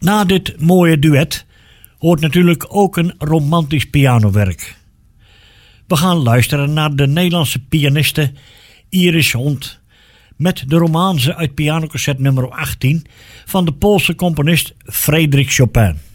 Na dit mooie duet hoort natuurlijk ook een romantisch pianowerk. We gaan luisteren naar de Nederlandse pianiste Iris Hond met de romanze uit pianocassette nummer 18 van de Poolse componist Frédéric Chopin.